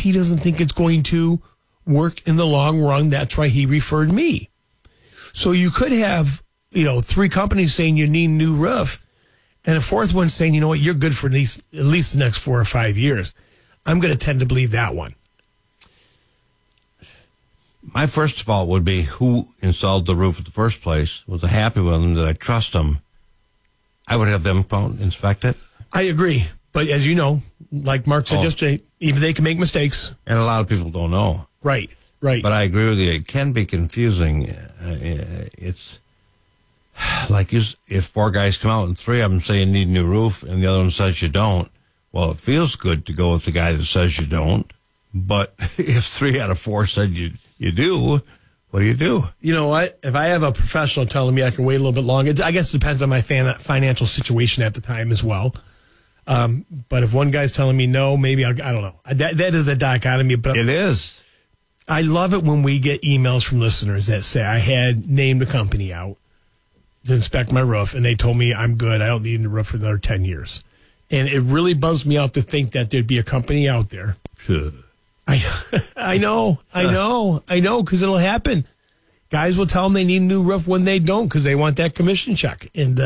he doesn't think it's going to work in the long run. That's why he referred me. So you could have, 3 companies saying you need a new roof, and a fourth one saying, you know what, you're good for at least the next 4 or 5 years. I'm going to tend to believe that one. My first fault would be who installed the roof in the first place. Was I happy with them? Did I trust them? I would have them inspect it. I agree. But as you know, like Mark said yesterday, even they can make mistakes. And a lot of people don't know. Right. But I agree with you. It can be confusing. It's like if 4 guys come out and 3 of them say you need a new roof and the other one says you don't, well, it feels good to go with the guy that says you don't. But if 3 out of 4 said you do, what do you do? You know what? If I have a professional telling me I can wait a little bit longer, I guess it depends on my financial situation at the time as well. But if one guy's telling me no, maybe I don't know. That is a dichotomy. But it is. I love it when we get emails from listeners that say I had named a company out to inspect my roof, and they told me I'm good. I don't need a roof for another 10 years. And it really bugs me out to think that there'd be a company out there. Sure. I know, because it'll happen. Guys will tell them they need a new roof when they don't because they want that commission check. And,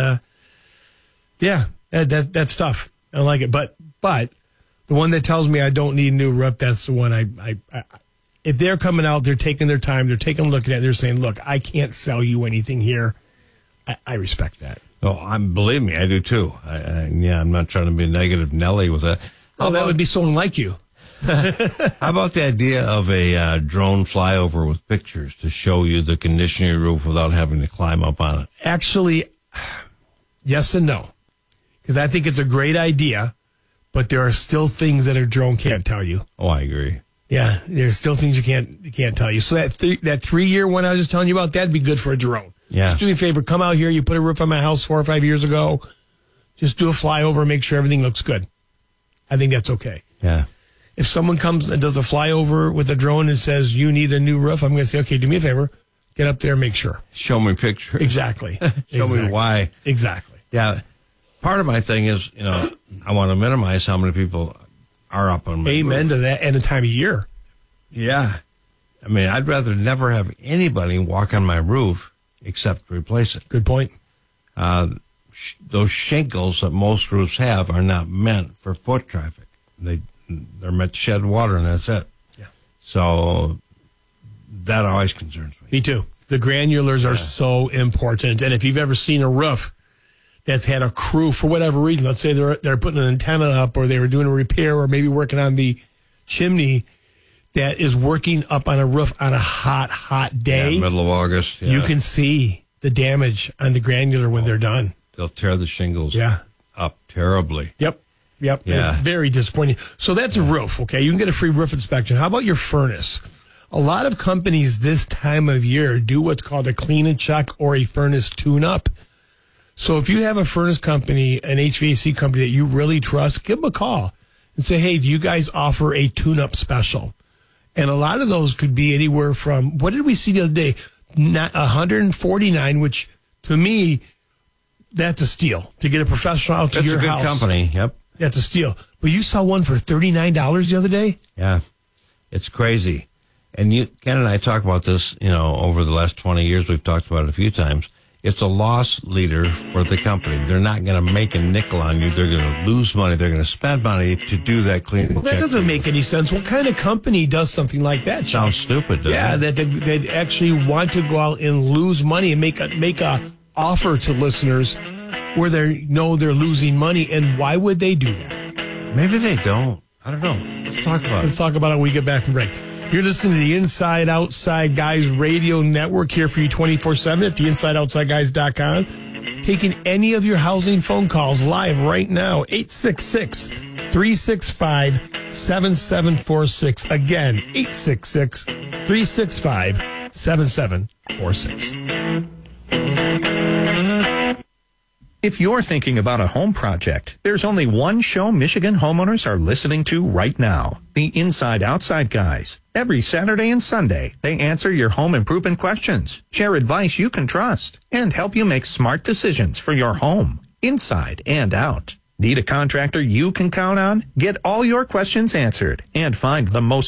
that's tough. I don't like it. But the one that tells me I don't need a new roof, that's the one I if they're coming out, they're taking their time, they're taking a look at it, they're saying, look, I can't sell you anything here. I respect that. Oh, believe me, I do too. I'm not trying to be a negative Nelly with that. That would be someone like you. How about the idea of a drone flyover with pictures to show you the condition of your roof without having to climb up on it? Actually, yes and no. Because I think it's a great idea, but there are still things that a drone can't tell you. Oh, I agree. Yeah, there's still things you can't tell you. So that 3-year one I was just telling you about, that'd be good for a drone. Yeah. Just do me a favor, come out here. You put a roof on my house 4 or 5 years ago. Just do a flyover, make sure everything looks good. I think that's okay. Yeah. If someone comes and does a flyover with a drone and says, you need a new roof, I'm going to say, okay, do me a favor. Get up there and make sure. Show me pictures. Exactly. Show me why. Exactly. Yeah. Part of my thing is, I want to minimize how many people are up on my Amen roof. to that and the time of year. Yeah. I mean, I'd rather never have anybody walk on my roof except to replace it. Good point. Those shingles that most roofs have are not meant for foot traffic. They're meant to shed water, and that's it. Yeah. So that always concerns me. Me too. The granulars are so important. And if you've ever seen a roof that's had a crew for whatever reason, let's say they're putting an antenna up or they were doing a repair or maybe working on the chimney that is working up on a roof on a hot day. Yeah, middle of August. Yeah. You can see the damage on the granular when they're done. They'll tear the shingles up terribly. Yep. Yeah. It's very disappointing. So that's a roof, okay? You can get a free roof inspection. How about your furnace? A lot of companies this time of year do what's called a clean and check or a furnace tune-up. So if you have a furnace company, an HVAC company that you really trust, give them a call and say, hey, do you guys offer a tune-up special? And a lot of those could be anywhere from, what did we see the other day? $149, which to me, that's a steal. To get a professional out to your house. That's a good company, yep. That's a steal. But you saw one for $39 the other day? Yeah, it's crazy. And Ken and I talk about this, over the last 20 years. We've talked about it a few times. It's a loss leader for the company. They're not going to make a nickel on you. They're going to lose money. They're going to spend money to do that cleaning. Well, that doesn't make any sense. What kind of company does something like that? Sounds stupid, doesn't it? That they'd actually want to go out and lose money and make a offer to listeners where they know they're losing money. And why would they do that? Maybe they don't. I don't know. Let's talk about it. Let's talk about it when we get back from break. You're listening to the Inside Outside Guys radio network here for you 24/7 at theinsideoutsideguys.com. Taking any of your housing phone calls live right now, 866-365-7746. Again, 866-365-7746. If you're thinking about a home project, there's only one show Michigan homeowners are listening to right now, the Inside Outside Guys. Every Saturday and Sunday, they answer your home improvement questions, share advice you can trust, and help you make smart decisions for your home, inside and out. Need a contractor you can count on? Get all your questions answered and find the most